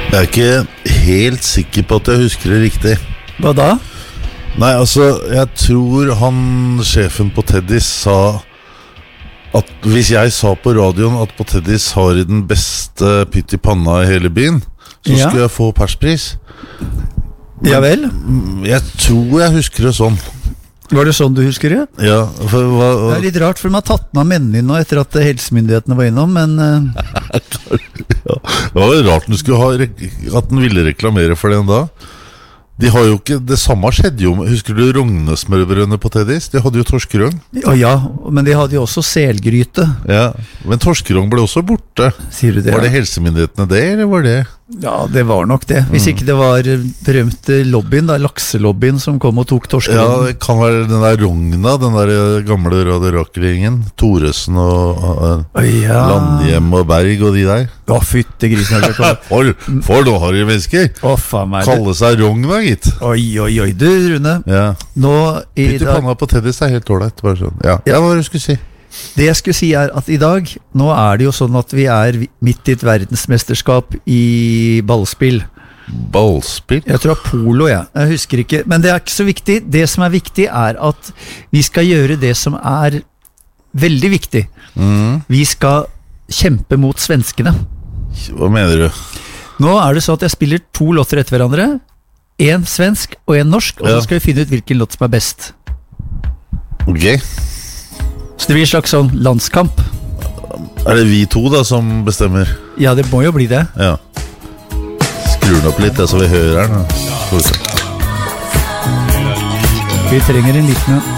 Jeg ikke helt sikker på at jeg husker det riktig. Hva da? Nei, altså, jeg tror sjefen på Teddys sa at hvis jeg sa på radioen at på Teddys har de den beste pytt i panna i hele byen, så skulle jeg få perspris. Ja vel? Jeg tror jeg husker det sånn. Var det sånn du husker det? Ja, det litt rart, for de har tatt den av mennene nå etter at helsemyndighetene var innom, men ja, det var jo rart at den ville reklamere for den da. De har jo ikke, det samme skjedde jo. Husker du Rognesmørbrødene på Teddys? De hadde jo torskerogn. Ja, men de hadde jo også selgryte. Ja, men torskerogn ble også borte. Sier du det? Var det helsemyndighetene det, eller var det? Ja, det var nok det. Hvis ikke det var berømte lobbyen, da, lakselobbyen som kom og tok torskerogn. Ja, det kan være den der Rogna, den der gamle radiorakelingen. Thoresen og Landhjem og Berg og de der. Ja, fytte grisen. For nå har de mennesker. Faen meg. Kalle seg Rogna, gitt. Oi. Du, Rune. Ja. Nå i Pytt i panna på Teddys helt ordentlig. Bare sånn. Ja, hva var det du skulle si? Det jeg skulle si at i dag, nå det jo sånn at vi midt i et verdensmesterskap i ballspill. Ballspill? Jeg tror polo, jeg husker ikke. Men det ikke så viktig. Det som viktig at vi skal gjøre det som veldig viktig. Vi skal kjempe mot svenskene. Hva mener du? Nå det sånn at jeg spiller 2 låter etter hverandre. En svensk og en norsk, og så skal vi finne ut hvilken låt som best. Ok. Så det blir en slags sånn landskamp. Det vi to da som bestemmer? Ja, det må jo bli det. Ja. Skrur den opp litt, så vi hører den. Vi trenger en liten